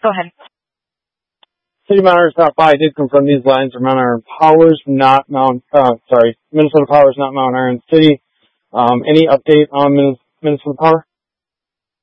Go ahead. City Monitor Stop By did confirm these lines are Mount Iron Powers, not Minnesota Power is not Mount Iron City. Any update on Minnesota Power?